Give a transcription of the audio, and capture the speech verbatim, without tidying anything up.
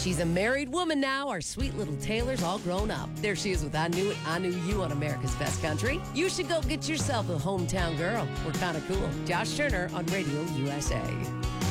She's a married woman now. Our sweet little Taylor's all grown up. There she is with I Knew It, I Knew You on America's Best Country. You should go get yourself a hometown girl. We're kind of cool. Josh Turner on Radio U S A.